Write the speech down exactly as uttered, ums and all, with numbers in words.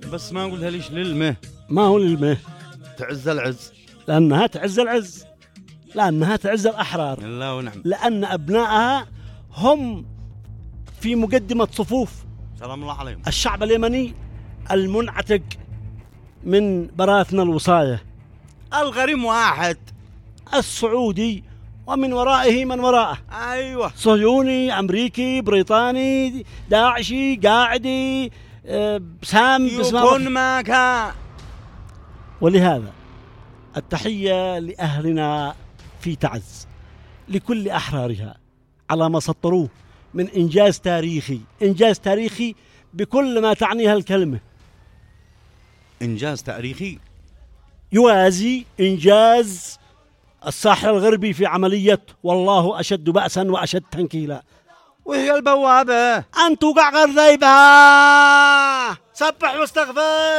بس ما قلتها ليش للمه؟ ما هو للمه؟ تعز العز، لأنها تعز العز، لأنها تعز الأحرار، الله ونعم، لأن أبنائها هم في مقدمة صفوف سلام الله عليهم الشعب اليمني المنعتق من براثن الوصاية. الغريم واحد، السعودي ومن ورائه من وراءه، أيوة، صهيوني، أمريكي، بريطاني، داعشي، قاعدي، أه سام، يكون ما كان. ولهذا التحية لأهلنا في تعز، لكل أحرارها على ما سطروه من إنجاز تاريخي، إنجاز تاريخي بكل ما تعنيها الكلمة، إنجاز تاريخي يوازي إنجاز الساحل الغربي في عملية والله أشد بأسا وأشد تنكيلا. وهي البوابة أن توقع غير ذيبها، سبح واستغفر.